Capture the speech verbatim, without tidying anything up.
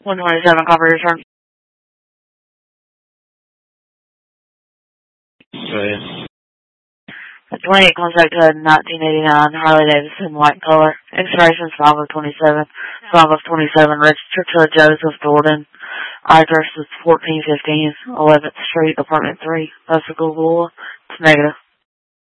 one twenty-seven, copy return. Right. twenty-eight contact code nineteen eighty-nine, Harley Davidson, white color. Expirations five of twenty-seven. five of twenty-seven, registered to Joseph Jordan. Address is fourteen fifteen, eleventh Street, apartment three, Pascagoula. It's negative.